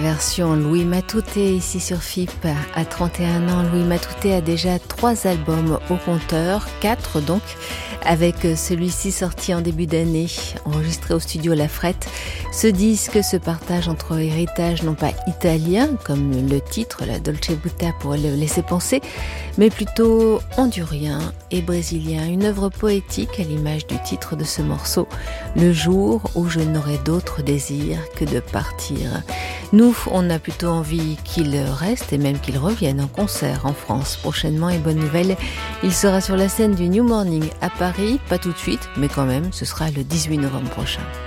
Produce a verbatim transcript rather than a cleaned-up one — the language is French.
version Louis Matouté ici sur F I P. À trente et un ans, Louis Matouté a déjà trois albums au compteur, quatre donc, avec celui-ci sorti en début d'année, enregistré au studio La Frette. Ce disque se partage entre héritage non pas italien, comme le titre, la Dolce Vita pourrait le laisser penser, mais plutôt hondurien et brésilien. Une œuvre poétique à l'image du titre de ce morceau, Le jour où je n'aurai d'autre désir que de partir. Nous, on a plutôt envie qu'il reste et même qu'il revienne en concert en France prochainement. Et bonne nouvelle, il sera sur la scène du New Morning à Paris, pas tout de suite, mais quand même, ce sera le dix-huit novembre prochain.